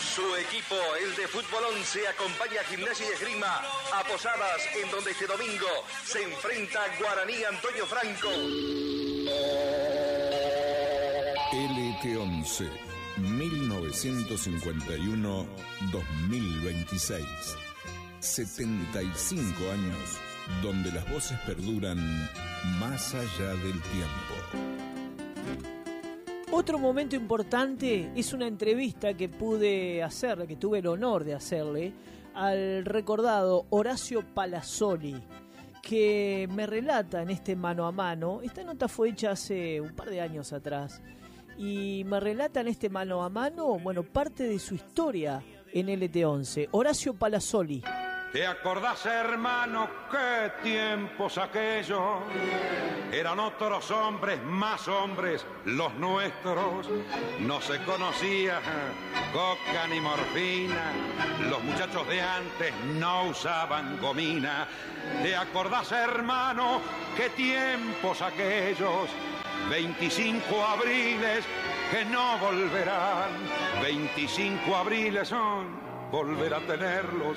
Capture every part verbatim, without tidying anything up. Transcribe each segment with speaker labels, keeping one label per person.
Speaker 1: Su equipo, el de Fútbol once, acompaña a Gimnasia y Esgrima a Posadas, en donde este domingo se enfrenta Guaraní Antonio Franco.
Speaker 2: L T once, mil novecientos cincuenta y uno a dos mil veintiséis. setenta y cinco años donde las voces perduran más allá del tiempo.
Speaker 3: Otro momento importante es una entrevista que pude hacerle, que tuve el honor de hacerle, al recordado Horacio Palazzoli, que me relata en este mano a mano. Esta nota fue hecha hace un par de años atrás y me relata en este mano a mano, bueno, parte de su historia en L T once. Horacio Palazzoli.
Speaker 4: ¿Te acordás, hermano, qué tiempos aquellos? Eran otros hombres, más hombres, los nuestros. No se conocía coca ni morfina. Los muchachos de antes no usaban gomina. ¿Te acordás, hermano, qué tiempos aquellos? veinticinco abriles que no volverán. veinticinco abriles son volver a tenerlos.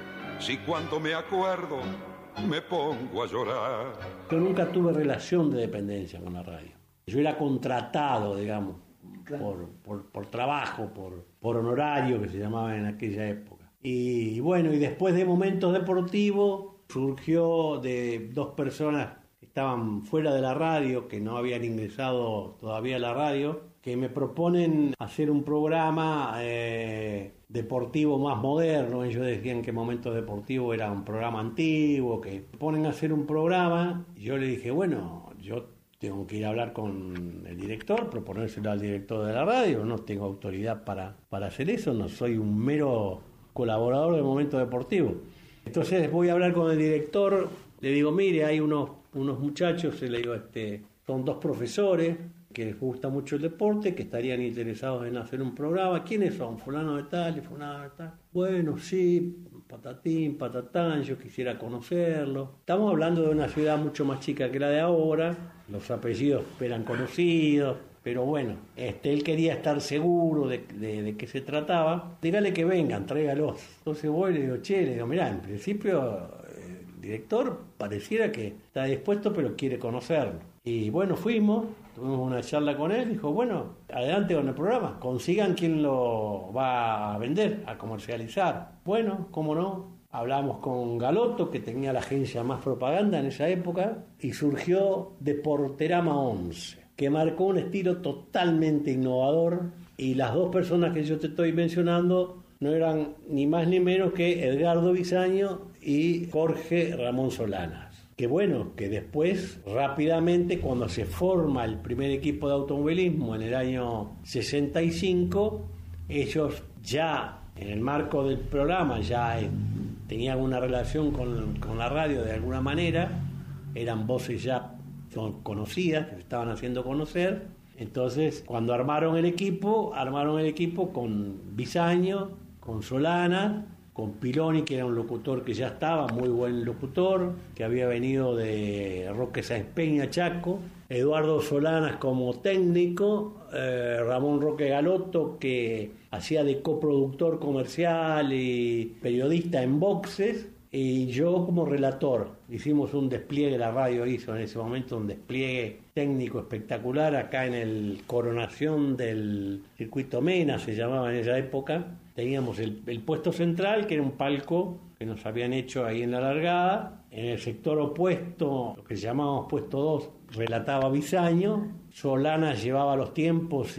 Speaker 4: Si cuando me acuerdo me pongo a llorar.
Speaker 5: Yo nunca tuve relación de dependencia con la radio. Yo era contratado, digamos, claro. por, por, por trabajo, por, por honorario, que se llamaba en aquella época. Y bueno, y después de Momentos Deportivos surgió de dos personas que estaban fuera de la radio, que no habían ingresado todavía a la radio, que me proponen hacer un programa eh, deportivo más moderno. Ellos decían que Momentos Deportivos era un programa antiguo, que me ponen a hacer un programa. Y yo le dije, bueno, yo tengo que ir a hablar con el director, proponérselo al director de la radio, no tengo autoridad para, para hacer eso, no soy un mero colaborador de Momentos Deportivos. Entonces voy a hablar con el director, le digo, mire, hay unos, unos muchachos, le digo, este, son dos profesores que les gusta mucho el deporte, que estarían interesados en hacer un programa. ¿Quiénes son? Fulano de tal y fulano de tal. Bueno, sí, patatín, patatán, yo quisiera conocerlo. Estamos hablando de una ciudad mucho más chica que la de ahora, los apellidos eran conocidos, pero bueno, este, él quería estar seguro de, de, de qué se trataba. Dígale que vengan, tráigalos. Entonces voy y le digo, che, le digo, mirá, en principio el director pareciera que está dispuesto, pero quiere conocerlo. Y bueno, fuimos, tuvimos una charla con él, dijo, bueno, adelante con el programa, consigan quién lo va a vender, a comercializar. Bueno, cómo no, hablamos con Galotto, que tenía la agencia Más Propaganda en esa época, y surgió Deporterama once, que marcó un estilo totalmente innovador, y las dos personas que yo te estoy mencionando no eran ni más ni menos que Edgardo Bisaño y Jorge Ramón Solanas. Que bueno, que después, rápidamente, cuando se forma el primer equipo de automovilismo en el año sesenta y cinco, ellos ya, en el marco del programa, ya eh, tenían una relación con, con la radio de alguna manera, eran voces ya son conocidas, que se estaban haciendo conocer. Entonces, cuando armaron el equipo, armaron el equipo con Bisaño, con Solana, con Piloni, que era un locutor que ya estaba, muy buen locutor, que había venido de Roque Sáenz Peña, Chaco, Eduardo Solanas como técnico, eh, Ramón Roque Galotto, que hacía de coproductor comercial y periodista en boxes, y yo como relator. Hicimos un despliegue, la radio hizo en ese momento un despliegue técnico espectacular acá en el Coronación del Circuito Mena, se llamaba en esa época. Teníamos el, el puesto central, que era un palco que nos habían hecho ahí en la largada. En el sector opuesto, lo que llamábamos puesto dos, relataba Bisaño. Solana llevaba los tiempos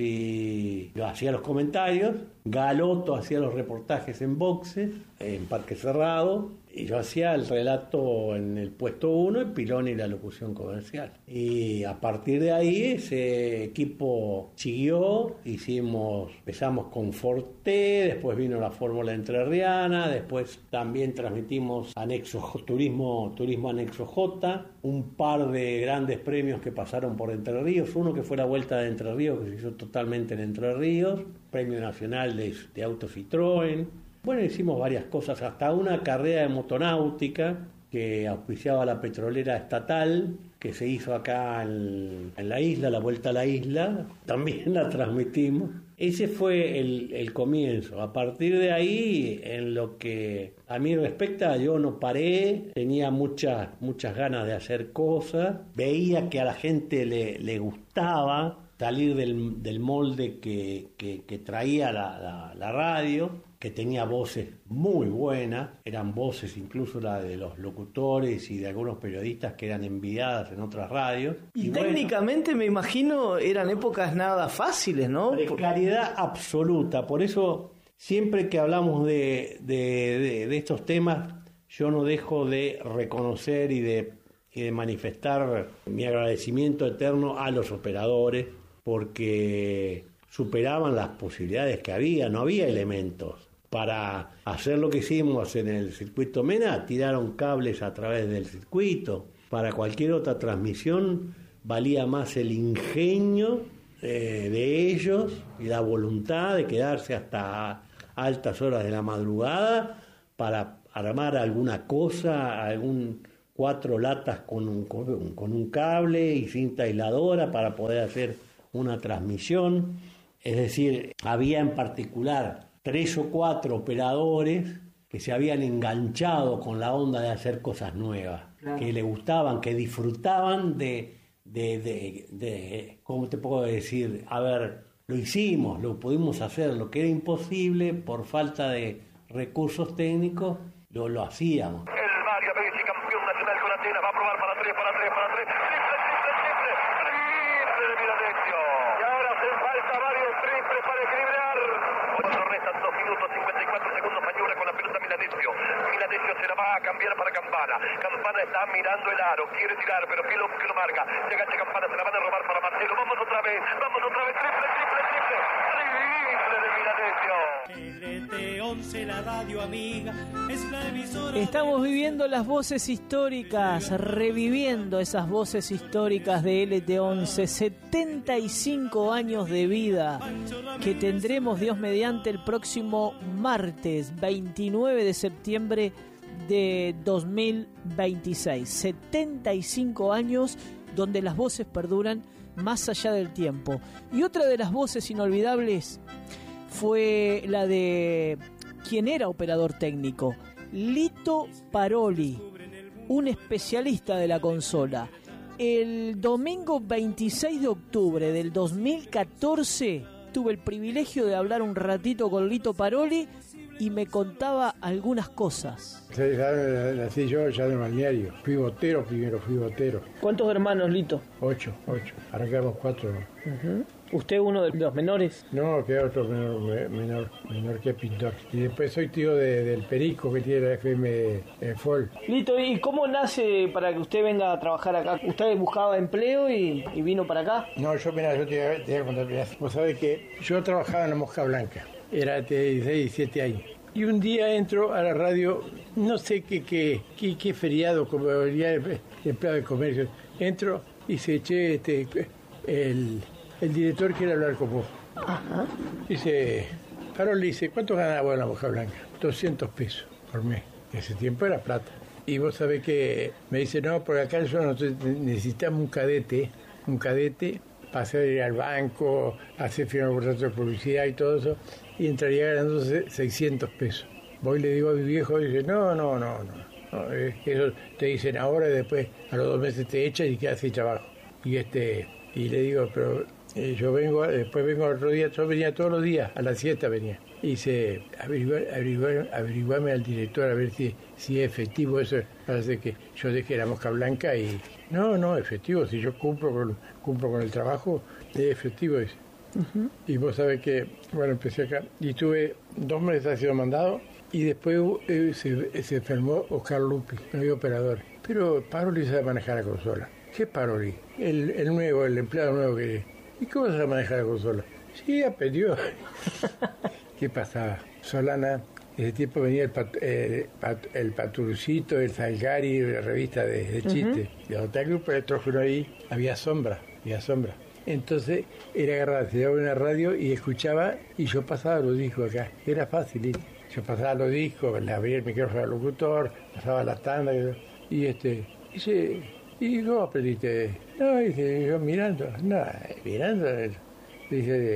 Speaker 5: y hacía los comentarios. Galotto hacía los reportajes en boxes, en Parque Cerrado. Y yo hacía el relato en el puesto uno y Piloni la locución comercial. Y a partir de ahí ese equipo siguió, hicimos, empezamos con Forte, después vino la Fórmula Entrerriana, después también transmitimos Anexo Turismo, Turismo Anexo J, un par de grandes premios que pasaron por Entre Ríos, uno que fue la Vuelta de Entre Ríos, que se hizo totalmente en Entre Ríos, Premio Nacional de, de Auto Citroën. Bueno, hicimos varias cosas, hasta una carrera de motonáutica que auspiciaba la petrolera estatal, que se hizo acá en, en la isla, la Vuelta a la Isla, también la transmitimos. ese fue el, el comienzo. A partir de ahí, en lo que a mí respecta, yo no paré, tenía muchas, muchas ganas de hacer cosas, veía que a la gente le, le gustaba salir del, del molde que, que, que traía la, la, la radio, que tenía voces muy buenas, eran voces incluso la de los locutores y de algunos periodistas que eran enviadas en otras radios.
Speaker 3: Y, y técnicamente, bueno, me imagino, eran épocas nada fáciles, ¿no?
Speaker 5: Precariedad absoluta, por eso siempre que hablamos de, de, de, de estos temas, yo no dejo de reconocer y de, y de manifestar mi agradecimiento eterno a los operadores, porque superaban las posibilidades que había, no había elementos. Para hacer lo que hicimos en el circuito Mena, tiraron cables a través del circuito. Para cualquier otra transmisión valía más el ingenio eh, de ellos y la voluntad de quedarse hasta altas horas de la madrugada para armar alguna cosa, algún cuatro latas con un, con un cable y cinta aisladora para poder hacer una transmisión. Es decir, había en particular tres o cuatro operadores que se habían enganchado con la onda de hacer cosas nuevas, claro, que le gustaban, que disfrutaban de, de, de, de, ¿cómo te puedo decir? A ver, lo hicimos, lo pudimos hacer, lo que era imposible por falta de recursos técnicos, lo, lo hacíamos.
Speaker 1: El Mario Messi, campeón nacional con Atenas, va a probar para tres, para tres, para tres, triple, triple, triple, triple de Milanesio. Y ahora hace falta varios triples para equilibrar. Cuando restan dos minutos cincuenta y cuatro segundos, Mañura con la pelota Milanesio. Milanesio se la va a cambiar para Campana. Campana está mirando el aro, quiere tirar, pero ¿qué lo, qué lo marca? Se agacha Campana, se la van a robar para Marcelo. Vamos otra vez, vamos otra vez, triple, triple, triple, triple de Milanesio.
Speaker 6: L T once, la radio amiga, es la emisora.
Speaker 3: Estamos viviendo las voces históricas, reviviendo esas voces históricas de L T once, setenta y cinco años de vida que tendremos, Dios mediante, el próximo martes veintinueve de septiembre de dos mil veintiséis. setenta y cinco años donde las voces perduran más allá del tiempo. Y otra de las voces inolvidables fue la de quien era operador técnico, Lito Paroli, un especialista de la consola. El domingo veintiséis de octubre del dos mil catorce tuve el privilegio de hablar un ratito con Lito Paroli y me contaba algunas cosas.
Speaker 7: Sí, nací yo ya de balneario. Fui botero primero, fui botero.
Speaker 3: ¿Cuántos hermanos, Lito?
Speaker 7: Ocho, ocho. Arrancamos cuatro.
Speaker 3: Uh-huh. ¿Usted uno de los menores?
Speaker 7: No, queda otro menor, menor, menor que pintor. Y después soy tío de, del Perico que tiene la F M eh, Fol.
Speaker 3: Lito, ¿y cómo nace para que usted venga a trabajar acá? ¿Usted buscaba empleo y, y vino para acá?
Speaker 7: No, yo, mira, yo te, te voy a contar. Mira, vos sabés que yo trabajaba en la Mosca Blanca. Era de dieciséis, diecisiete años. Y un día entro a la radio, no sé qué, qué, qué, qué feriado, como día de empleado de comercio. Entro y se eché este, el, el director quiere hablar con vos. Ajá. Dice, Carol le dice, ¿cuánto ganaba vos en la Mosca Blanca? doscientos pesos por mes. En ese tiempo era plata. Y vos sabés que me dice, no, porque acá nosotros necesitamos un cadete, un cadete para hacer ir al banco, hacer firmar contratos de publicidad y todo eso, y entraría ganando seiscientos pesos. Voy y le digo a mi viejo, y dice, no, no, no, no, no, eso te dicen ahora y después a los dos meses te echan y quedas sin trabajo. Y este y le digo, pero eh, yo vengo, después vengo otro día, yo venía todos los días, a la siesta venía. Y dice, averiguar, averiguar, averiguarme al director a ver si, si es efectivo eso. Parece que yo dejé la Mosca Blanca y... No, no, efectivo, si yo cumplo con, cumplo con el trabajo, es efectivo, dice. Uh-huh. Y vos sabés que, bueno, empecé acá y tuve dos meses ha sido mandado y después eh, se, se enfermó Oscar Lupi, no había operador. Pero Paroli sabe manejar la consola. ¿Qué Paroli? El, el nuevo, el empleado nuevo que... ¿Y cómo sabe manejar la consola? Sí, aprendió. ¿Qué pasaba? Solana, ese tiempo venía el, pat, eh, pat, el Paturcito, el Salgari, la revista de, de chiste. Uh-huh. Y donde el grupo electrógeno ahí, había sombra, había sombra. Entonces era agarrar, se llevaba una radio y escuchaba y yo pasaba los discos acá. Era fácil, ¿eh? Yo pasaba los discos, le abría el micrófono al locutor, pasaba la tanda y este, dice, ¿y cómo aprendiste? No, dice, yo mirando, no, mirando, dice,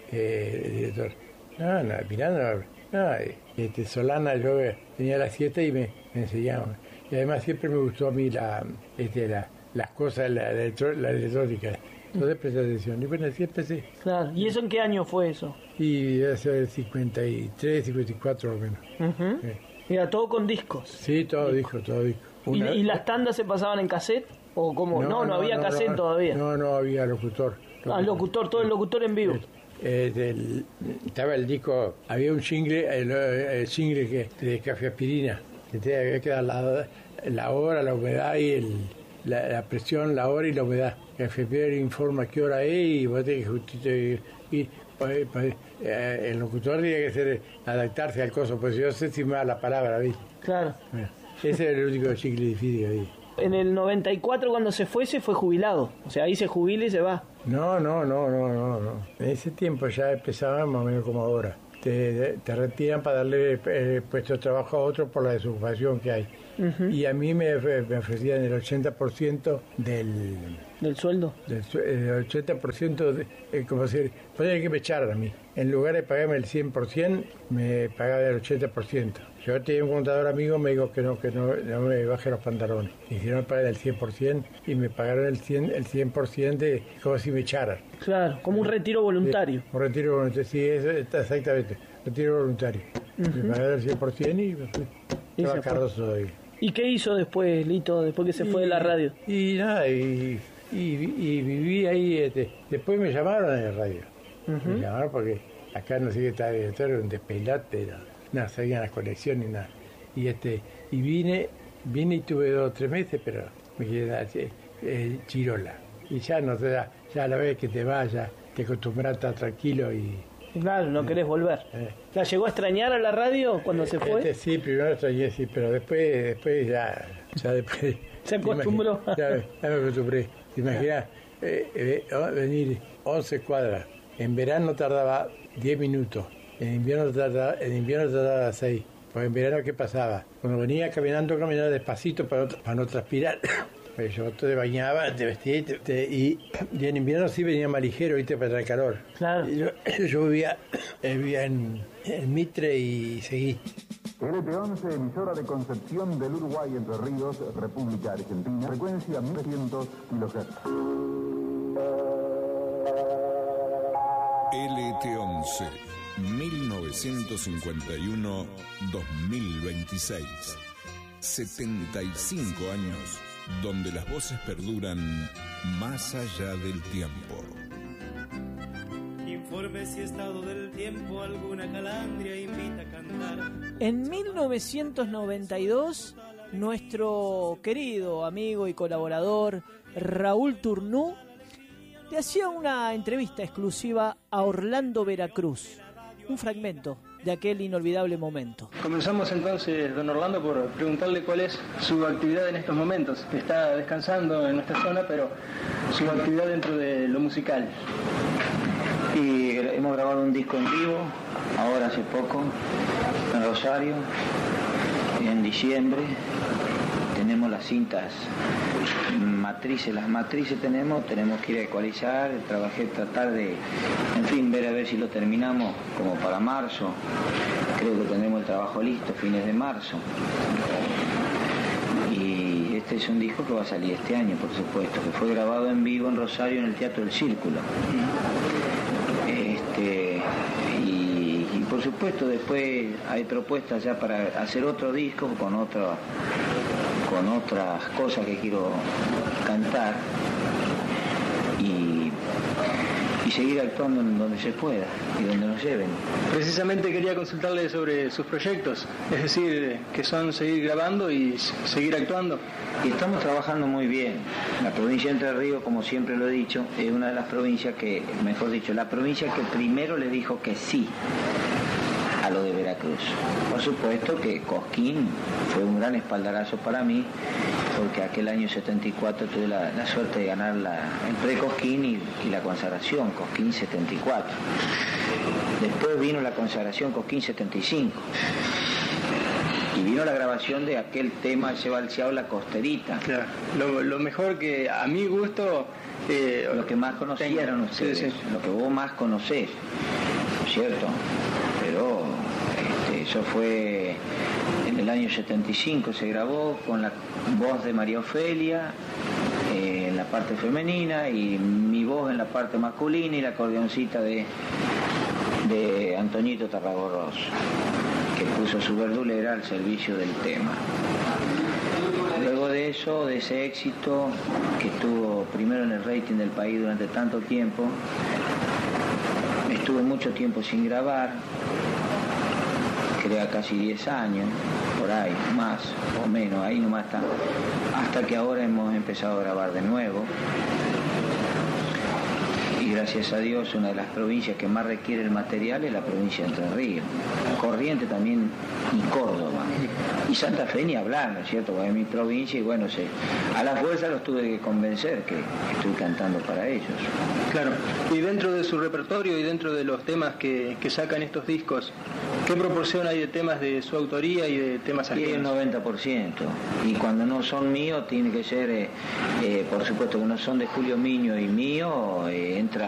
Speaker 7: eh, el director. No, no, Miranda, no, este, Solana, yo tenía la siesta y me, me enseñaban. Y además siempre me gustó a mí la, este, la, las cosas, la, la, electro, la electrónica. Entonces presté atención. Y bueno, así empecé.
Speaker 3: Claro. ¿Y eso en qué año fue eso?
Speaker 7: Y debe ser cincuenta y tres, cincuenta y cuatro o menos.
Speaker 3: Uh-huh. Sí. Era todo con discos.
Speaker 7: Sí, todo disco, todo disco.
Speaker 3: Una... ¿Y, ¿Y las tandas se pasaban en cassette? ¿O cómo? No, no, no, no había no, cassette no, todavía.
Speaker 7: No, no había locutor. locutor.
Speaker 3: Ah, locutor, todo el locutor en vivo.
Speaker 7: Eh, del, estaba el disco, había un jingle, el, el jingle que, de Café Aspirina, que te había que dar la, la hora, la humedad y el, la, la presión, la hora y la humedad. Café Aspirina informa qué hora es y vos tenés que justito ir. Y, pues, pues, eh, el locutor tenía que hacer, adaptarse al coso, pues yo sé si me da la palabra, ¿viste?
Speaker 3: Claro.
Speaker 7: Bueno, ese era el único jingle difícil que había.
Speaker 3: En el noventa y cuatro cuando se fue, se fue jubilado. O sea, ahí se jubila y se va.
Speaker 7: No, no, no, no, no, no. En ese tiempo ya empezaba más o menos como ahora. Te, te retiran para darle eh, puesto de trabajo a otro por la desocupación que hay. Uh-huh. Y a mí me, me ofrecían el ochenta por ciento del...
Speaker 3: ¿Del sueldo?
Speaker 7: Del, el ochenta por ciento, de, eh, como si podía que me echaran a mí. En lugar de pagarme el cien por ciento, me pagaba el ochenta por ciento. Yo tenía un contador amigo, me dijo que no, que no, no me baje los pantalones. Me hicieron pagar el cien por ciento y me pagaron el cien por ciento, el cien por ciento de, como si me echaran.
Speaker 3: Claro, como un retiro voluntario.
Speaker 7: Sí, un retiro voluntario, sí, eso está exactamente. Retiro voluntario. Uh-huh. Me pagaron el cien por ciento y me fui. Estaba Carlos todavía.
Speaker 3: ¿Y qué hizo después, Lito, después que se y, fue de la radio?
Speaker 7: Y nada, y, y, y viví ahí. Este, después me llamaron en la radio. Uh-huh. Me llamaron porque acá no sé qué estaba director, era un despelate, no. No, sabían las conexiones ni nada. Y este y vine, vine y tuve dos o tres meses, pero me quedé eh, chirola. Y ya no te da, ya a la vez que te vayas, te acostumbras a estar tranquilo y...
Speaker 3: Claro, no eh, querés volver. Eh. ¿La llegó a extrañar a la radio cuando eh, se fue?
Speaker 7: Este, sí, primero extrañé, sí, pero después, después ya, ya después...
Speaker 3: ¿Se acostumbró?
Speaker 7: Ya, ya me acostumbré. ¿Te imaginas eh, eh, venir once cuadras? En verano tardaba diez minutos. En invierno tardaba, en invierno tardaba seis. Porque en verano, ¿qué pasaba? Cuando venía caminando, caminaba despacito para no, para no transpirar. Pues yo te bañaba, te vestía te, te, y, y en invierno sí venía más ligero, ¿viste? Para el calor.
Speaker 3: Claro.
Speaker 7: Yo, yo vivía, vivía en, en Mitre y seguí.
Speaker 8: L T once, emisora de Concepción del Uruguay, Entre Ríos, República Argentina. Frecuencia mil trescientos kilohertz.
Speaker 2: L T once. mil novecientos cincuenta y uno a dos mil veintiséis. setenta y cinco años donde las voces perduran más allá del tiempo.
Speaker 6: Informe si estado del tiempo alguna calandria invita a cantar.
Speaker 3: En mil novecientos noventa y dos, nuestro querido amigo y colaborador Raúl Turnú le hacía una entrevista exclusiva a Orlando Veracruz. Un fragmento de aquel inolvidable momento.
Speaker 9: Comenzamos entonces, don Orlando, por preguntarle cuál es su actividad en estos momentos. Está descansando en nuestra zona, pero su actividad dentro de lo musical.
Speaker 10: Y hemos grabado un disco en vivo, ahora hace poco, en Rosario, en diciembre. Tenemos las cintas matrices, las matrices tenemos, tenemos que ir a ecualizar, trabajé, tratar de, en fin, ver a ver si lo terminamos como para marzo. Creo que tendremos el trabajo listo, fines de marzo. Y este es un disco que va a salir este año, por supuesto, que fue grabado en vivo en Rosario en el Teatro del Círculo. Este, y, y por supuesto después hay propuestas ya para hacer otro disco con otro... con otras cosas que quiero cantar y, y seguir actuando en donde se pueda y donde nos lleven.
Speaker 9: Precisamente quería consultarle sobre sus proyectos, es decir, que son seguir grabando y seguir actuando.
Speaker 10: Y estamos trabajando muy bien. La provincia de Entre Ríos, como siempre lo he dicho, es una de las provincias que, mejor dicho, la provincia que primero le dijo que sí a lo de Veracruz. Por supuesto que Cosquín fue un gran espaldarazo para mí, porque aquel año setenta y cuatro tuve la, la suerte de ganar la, el pre-Cosquín y, y la consagración, Cosquín setenta y cuatro. Después vino la consagración Cosquín setenta y cinco. Y vino la grabación de aquel tema, ese balseado, La Costerita.
Speaker 9: Claro. Lo, lo mejor que a mi gusto Eh,
Speaker 10: lo que más conocieron ustedes,
Speaker 9: sí, sí.
Speaker 10: lo que vos más conocés, ¿no es cierto? Pero este, eso fue en el año setenta y cinco, se grabó con la voz de María Ofelia eh, en la parte femenina y mi voz en la parte masculina y la acordeoncita de, de Antoñito Tarragorros, que puso su verdulera al servicio del tema. Luego de eso, de ese éxito que estuvo primero en el rating del país durante tanto tiempo, estuve mucho tiempo sin grabar, creo casi diez años, por ahí, más o menos, ahí nomás está, hasta que ahora hemos empezado a grabar de nuevo. Y gracias a Dios, una de las provincias que más requiere el material es la provincia de Entre Ríos. Corrientes también y Córdoba. Y Santa Fe ni hablar, ¿no es cierto? Porque es mi provincia y bueno, se, a la fuerza los tuve que convencer que estoy cantando para ellos.
Speaker 9: Claro. Y dentro de su repertorio y dentro de los temas que, que sacan estos discos, ¿qué proporción hay de temas de su autoría y de temas ajenos?
Speaker 10: Y el noventa por ciento. Y cuando no son míos, tiene que ser, eh, eh, por supuesto que no son de Julio Miño y mío, eh, entra